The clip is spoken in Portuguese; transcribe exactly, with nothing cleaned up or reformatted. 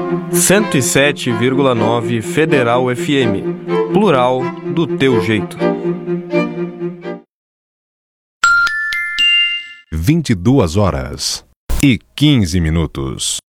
cento e sete vírgula nove Federal F M. Plural do teu jeito. vinte e duas horas e quinze minutos.